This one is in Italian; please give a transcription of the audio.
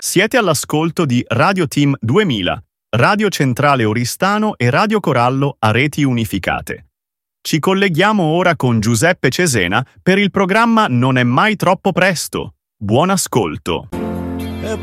Siete all'ascolto di Radio Team 2000, Radio Centrale Oristano e Radio Corallo a reti unificate. Ci colleghiamo ora con Giuseppe Cesena per il programma Non è mai troppo presto. Buon ascolto!